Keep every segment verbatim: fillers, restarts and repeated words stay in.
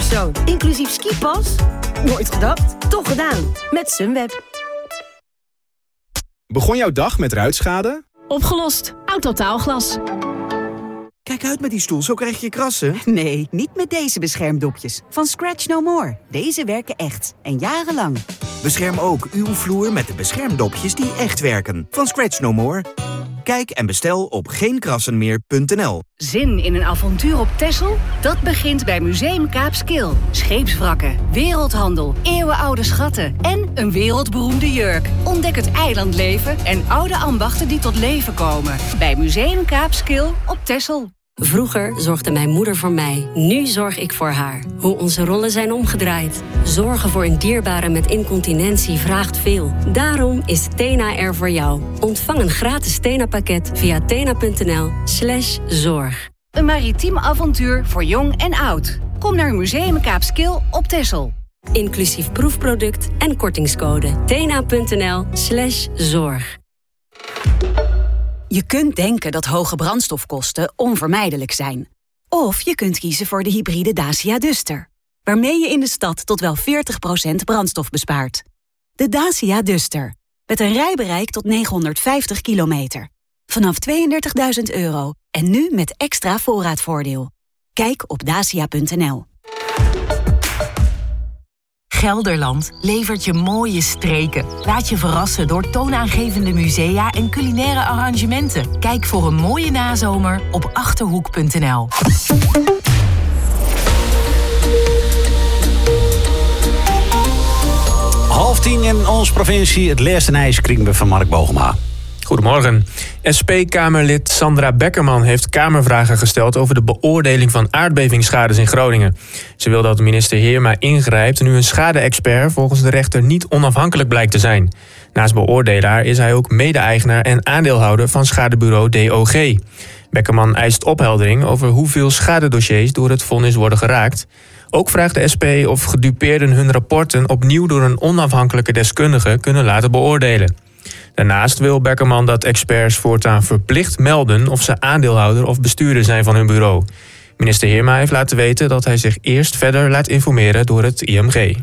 zo. Inclusief skipas? Nooit gedacht, toch gedaan. Met Sunweb. Begon jouw dag met ruitschade? Opgelost. Autotaalglas. Kijk uit met die stoel, zo krijg je krassen. Nee, niet met deze beschermdopjes. Van Scratch No More. Deze werken echt. En jarenlang. Bescherm ook uw vloer met de beschermdopjes die echt werken. Van Scratch No More. Kijk en bestel op geen krassen meer punt n l. Zin in een avontuur op Texel? Dat begint bij Museum Kaapskil. Scheepswrakken, wereldhandel, eeuwenoude schatten en een wereldberoemde jurk. Ontdek het eilandleven en oude ambachten die tot leven komen. Bij Museum Kaapskil op Texel. Vroeger zorgde mijn moeder voor mij. Nu zorg ik voor haar. Hoe onze rollen zijn omgedraaid. Zorgen voor een dierbare met incontinentie vraagt veel. Daarom is Tena er voor jou. Ontvang een gratis Tena-pakket via tena.nl slash zorg. Een maritiem avontuur voor jong en oud. Kom naar Museum Kaapskil op Texel. Inclusief proefproduct en kortingscode. tena.nl slash zorg. Je kunt denken dat hoge brandstofkosten onvermijdelijk zijn. Of je kunt kiezen voor de hybride Dacia Duster, waarmee je in de stad tot wel veertig procent brandstof bespaart. De Dacia Duster, met een rijbereik tot negenhonderdvijftig kilometer. Vanaf tweeëndertigduizend euro en nu met extra voorraadvoordeel. Kijk op dacia punt n l. Gelderland levert je mooie streken. Laat je verrassen door toonaangevende musea en culinaire arrangementen. Kijk voor een mooie nazomer op achterhoek punt n l. Half tien in onze provincie. Het laatste nieuws krijgen we van Mark Bogema. Goedemorgen. S P-Kamerlid Sandra Beckerman heeft Kamervragen gesteld over de beoordeling van aardbevingsschades in Groningen. Ze wil dat minister Heerma ingrijpt, nu een schade-expert volgens de rechter niet onafhankelijk blijkt te zijn. Naast beoordelaar is hij ook mede-eigenaar en aandeelhouder van schadebureau D O G. Beckerman eist opheldering over hoeveel schadedossiers door het vonnis worden geraakt. Ook vraagt de S P of gedupeerden hun rapporten opnieuw door een onafhankelijke deskundige kunnen laten beoordelen. Daarnaast wil Beckerman dat experts voortaan verplicht melden of ze aandeelhouder of bestuurder zijn van hun bureau. Minister Heerma heeft laten weten dat hij zich eerst verder laat informeren door het I M G.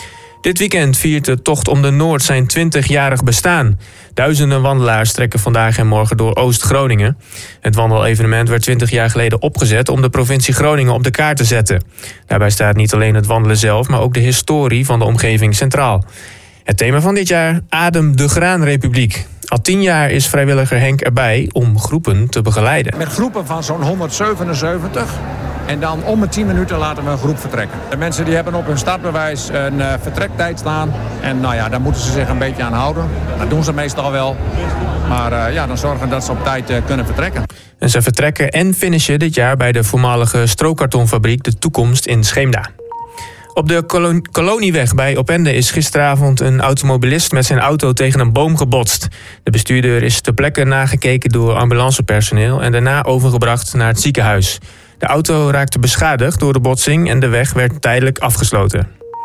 Dit weekend viert de Tocht om de Noord zijn twintigjarig bestaan. Duizenden wandelaars trekken vandaag en morgen door Oost-Groningen. Het wandelevenement werd twintig jaar geleden opgezet om de provincie Groningen op de kaart te zetten. Daarbij staat niet alleen het wandelen zelf, maar ook de historie van de omgeving centraal. Het thema van dit jaar: Adem de Graanrepubliek. Al tien jaar is vrijwilliger Henk erbij om groepen te begeleiden. Met groepen van zo'n honderdzevenenzeventig. En dan om de tien minuten laten we een groep vertrekken. De mensen die hebben op hun startbewijs een uh, vertrektijd staan. En nou ja, daar moeten ze zich een beetje aan houden. Dat doen ze meestal wel. Maar uh, ja, dan zorgen dat ze op tijd uh, kunnen vertrekken. En ze vertrekken en finishen dit jaar bij de voormalige strookkartonfabriek De Toekomst in Scheemda. Op de Kolo- Kolonieweg bij Opende is gisteravond een automobilist met zijn auto tegen een boom gebotst. De bestuurder is ter plekke nagekeken door ambulancepersoneel en daarna overgebracht naar het ziekenhuis. De auto raakte beschadigd door de botsing en de weg werd tijdelijk afgesloten.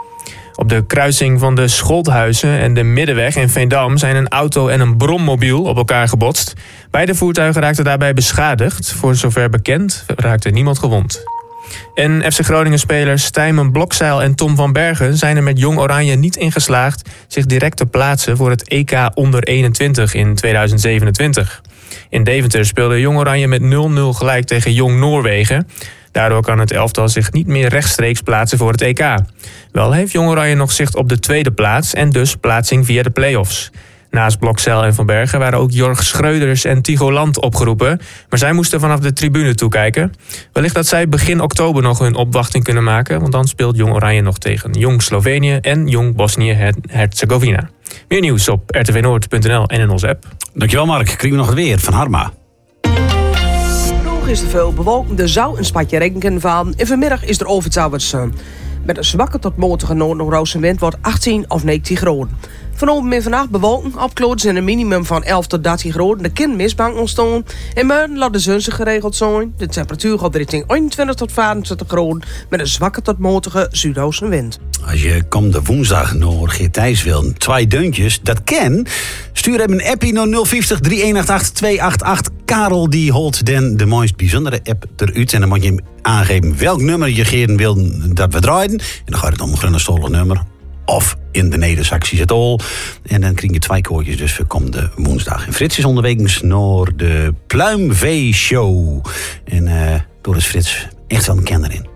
Op de kruising van de Scholthuizen en de Middenweg in Veendam zijn een auto en een brommobiel op elkaar gebotst. Beide voertuigen raakten daarbij beschadigd. Voor zover bekend raakte niemand gewond. En F C Groningen-spelers Tijmen Blokzeil en Tom van Bergen zijn er met Jong Oranje niet in geslaagd zich direct te plaatsen voor het E K onder eenentwintig in tweeduizend zevenentwintig. In Deventer speelde Jong Oranje met nul nul gelijk tegen Jong Noorwegen. Daardoor kan het elftal zich niet meer rechtstreeks plaatsen voor het E K. Wel heeft Jong Oranje nog zicht op de tweede plaats en dus plaatsing via de play-offs. Naast Blokzeil en Van Bergen waren ook Jorg Schreuders en Tigo Land opgeroepen. Maar zij moesten vanaf de tribune toekijken. Wellicht dat zij begin oktober nog hun opwachting kunnen maken. Want dan speelt Jong Oranje nog tegen Jong Slovenië en Jong Bosnië-Herzegovina. Meer nieuws op r t v noord punt n l en in onze app. Dankjewel Mark. Krijgen we nog het weer van Harma. Vroeg is er veel bewolking. Er zou een spatje regen kunnen vallen. En vanmiddag is er overtouwers. Met een zwakke tot matige noord-noordoostenwind wordt achttien of negentien graden. Vanavond en vannacht bewolken, opklaringen zijn een minimum van elf tot dertien graden. Er kan mistbank ontstaan. En morgen laat de zon zich geregeld zijn. De temperatuur gaat richting eenentwintig tot vijfentwintig graden met een zwakke tot matige zuidoostenwind. Als je komende woensdag naar Geertijs wil, twee deuntjes, dat kan. Stuur hem een appie naar nul vijftig drie een acht acht twee acht acht. Karel die holt den de mooist bijzondere app eruit. En dan moet je hem aangeven welk nummer je geen wil dat we draaien. En dan gaat het om een grunnestolle nummer. Of in de Neder-Saxisch het al. En dan krijg je twee koortjes dus voor komende woensdag. En Frits is onderwegens naar de Pluimvee-show. En uh, door is Frits echt wel een kenner in.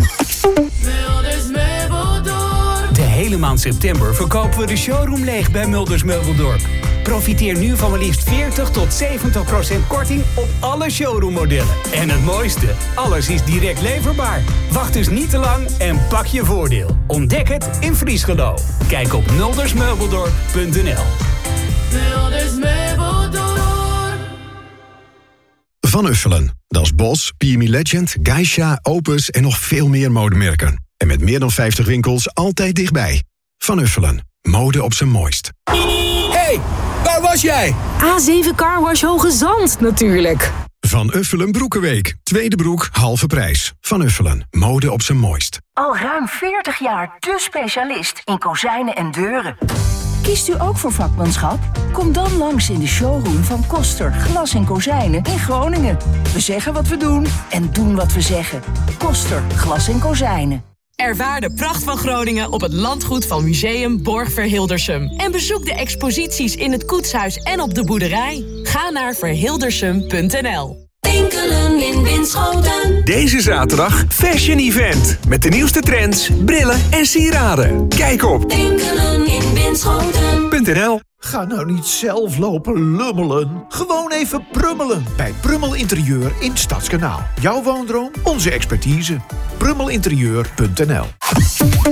De hele maand september verkopen we de showroom leeg bij Mulders Meubeldorp. Profiteer nu van maar liefst veertig tot zeventig procent korting op alle showroommodellen. En het mooiste, alles is direct leverbaar. Wacht dus niet te lang en pak je voordeel. Ontdek het in Friesgelo. Kijk op mulders meubeldorp punt n l. Mulders Meubeldorp. Van Uffelen. Dat is Bos, P M E Legend, Geisha, Opus en nog veel meer modemerken. En met meer dan vijftig winkels altijd dichtbij. Van Uffelen. Mode op zijn mooist. Hey, waar was jij? A zeven Carwash Hoge Zand, natuurlijk. Van Uffelen Broekenweek. Tweede broek, halve prijs. Van Uffelen. Mode op zijn mooist. Al ruim veertig jaar de specialist in kozijnen en deuren. Kiest u ook voor vakmanschap? Kom dan langs in de showroom van Koster Glas en Kozijnen in Groningen. We zeggen wat we doen en doen wat we zeggen. Koster Glas en Kozijnen. Ervaar de pracht van Groningen op het landgoed van Museum Borg-Verhildersum. En bezoek de exposities in het koetshuis en op de boerderij. Ga naar verhildersum punt n l. Winkelen in Winschoten. Deze zaterdag Fashion Event. Met de nieuwste trends, brillen en sieraden. Kijk op Winkelen in Winschoten punt n l. Ga nou niet zelf lopen lummelen. Gewoon even prummelen bij Prummel Interieur in Stadskanaal. Jouw woondroom, onze expertise. Prummelinterieur punt n l.